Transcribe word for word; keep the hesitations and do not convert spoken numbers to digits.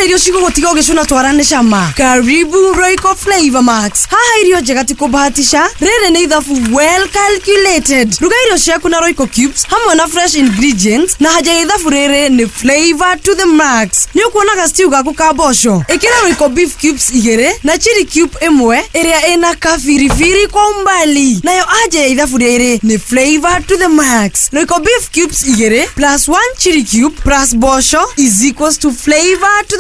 irio cigo gutiga ugicuna twarane cama. Karibu Royco Flavor Max. Haha irio njega ti kubahatisha. Rere ni ithabu well calculated. Ruga irio ciaku na Royco cubes hamwe na fresh ingredients na haja ithabu rere ni flavor to the max. Ni ukuonaga stew gaku ka mboco. Ikira Royco beef cubes igere na chili cube imwe iria ina kafirifiri kwa umbali. Nayo haja ithabu rere ni flavor to the max. Royco beef cubes igere plus one chili cube plus bosho is equals to flavor to